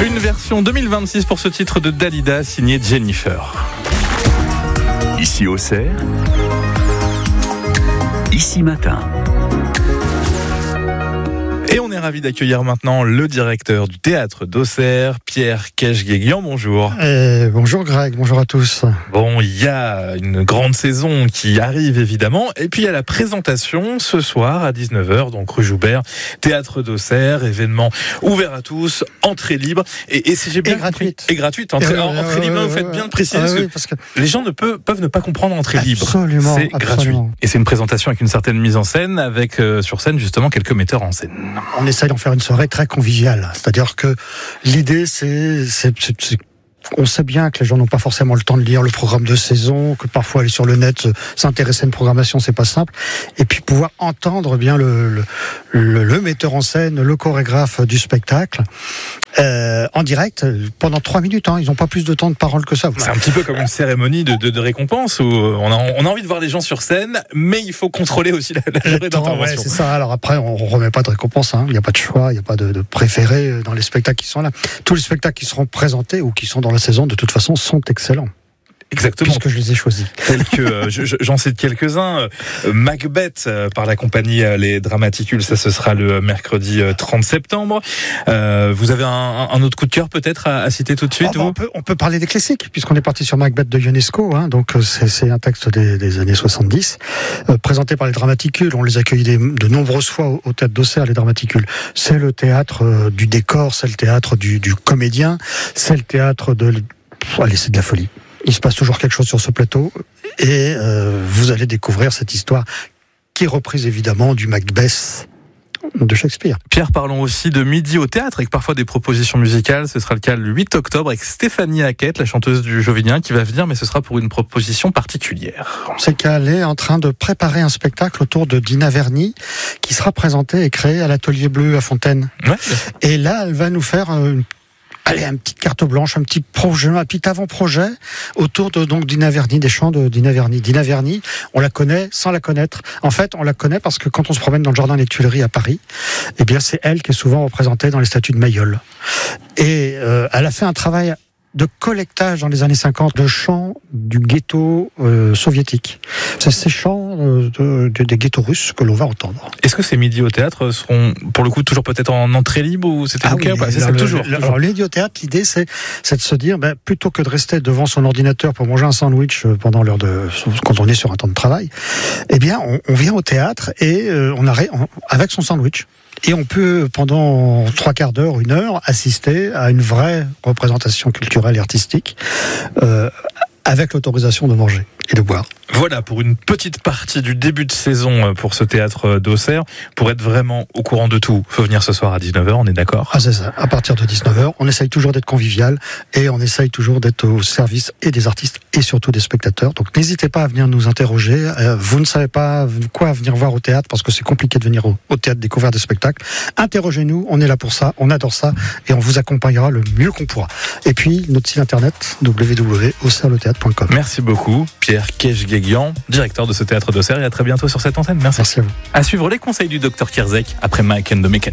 Une version 2026 pour ce titre de Dalida signé Jennifer. Ici Auxerre, ici Matin. Et on est ravis d'accueillir maintenant le directeur du théâtre d'Auxerre, Pierre Kesch-Guéguian. Bonjour. Bonjour Greg, bonjour à tous. Bon, il y a une grande saison qui arrive évidemment, et puis il y a la présentation ce soir à 19h, donc rue Joubert, théâtre d'Auxerre, événement ouvert à tous, entrée libre, et si j'ai bien gratuite. Et gratuite, entrée libre, vous faites bien de préciser, parce que les gens peuvent ne pas comprendre entrée libre. Absolument, c'est gratuit. Et c'est une présentation avec une certaine mise en scène, avec sur scène justement quelques metteurs en scène. On essaye d'en faire une soirée très conviviale. C'est-à-dire que l'idée, on sait bien que les gens n'ont pas forcément le temps de lire le programme de saison, que parfois aller sur le net, s'intéresser à une programmation, c'est pas simple. Et puis pouvoir entendre bien le metteur en scène, le chorégraphe du spectacle, en direct, pendant 3 minutes. Ils n'ont pas plus de temps de parole que ça. C'est un petit peu comme une cérémonie de récompense où on a envie de voir les gens sur scène, mais il faut contrôler aussi la durée d'intervention. Ouais, c'est ça. Alors après, on remet pas de récompense. Il n'y a pas de choix, il n'y a pas de préféré dans les spectacles qui sont là. Tous les spectacles qui seront présentés ou qui sont dans la saison, de toute façon, sont excellents. Exactement. Puisque je les ai choisis. Tels que, j'en cite quelques-uns. Macbeth par la compagnie Les Dramaticules, ça ce sera le mercredi 30 septembre. Vous avez un autre coup de cœur peut-être à citer tout de suite on peut parler des classiques, puisqu'on est parti sur Macbeth de Ionesco. Donc c'est un texte des années 70, présenté par Les Dramaticules. On les accueille de nombreuses fois au théâtre d'Auxerre, Les Dramaticules. C'est le théâtre du décor, c'est le théâtre du comédien, c'est le théâtre c'est de la folie. Il se passe toujours quelque chose sur ce plateau et vous allez découvrir cette histoire qui est reprise évidemment du Macbeth de Shakespeare. Pierre, parlons aussi de Midi au théâtre avec parfois des propositions musicales. Ce sera le cas le 8 octobre avec Stéphanie Hackett, la chanteuse du Jovinien, qui va venir, mais ce sera pour une proposition particulière. C'est qu'elle est en train de préparer un spectacle autour de Dina Verny qui sera présenté et créé à l'Atelier Bleu à Fontaine. Ouais. Et là, elle va nous faire une petite carte blanche, un petit projet, un petit avant-projet autour de Dina Verny, des chants de Dina Verny. Dina Verny, on la connaît sans la connaître. En fait, on la connaît parce que quand on se promène dans le jardin des Tuileries à Paris, eh bien, c'est elle qui est souvent représentée dans les statues de Mayol. Et elle a fait un travail de collectage dans les années 50 de chants du ghetto soviétique. C'est ces chants des ghettos russes que l'on va entendre. Est-ce que ces Midi au théâtre seront pour le coup toujours peut-être en entrée libre ou c'était toujours. Alors Midi au théâtre, l'idée c'est de se dire plutôt que de rester devant son ordinateur pour manger un sandwich pendant quand on est sur un temps de travail, eh bien on vient au théâtre et on arrive avec son sandwich. Et on peut, pendant 3/4 d'heure, 1 heure, assister à une vraie représentation culturelle et artistique avec l'autorisation de manger et de boire. Voilà pour une petite partie du début de saison pour ce théâtre d'Auxerre. Pour être vraiment au courant de tout, faut venir ce soir à 19h, on est d'accord ? C'est ça, à partir de 19h. On essaye toujours d'être convivial et on essaye toujours d'être au service et des artistes et surtout des spectateurs. Donc n'hésitez pas à venir nous interroger. Vous ne savez pas quoi venir voir au théâtre parce que c'est compliqué de venir au théâtre découvrir des spectacles. Interrogez-nous, on est là pour ça, on adore ça et on vous accompagnera le mieux qu'on pourra. Et puis notre site internet www.auxerreletheatre.com. Merci beaucoup Pierre Kesch-Guéguian, directeur de ce théâtre d'Auxerre, et à très bientôt sur cette antenne. Merci à vous. À suivre les conseils du Dr Kierzek après Mike and the Mechanics.